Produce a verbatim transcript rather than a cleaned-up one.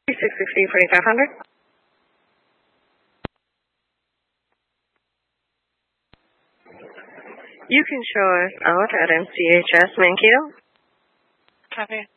six sixty, twenty-five hundred. You can show us out at M C H S Mankato. Copy.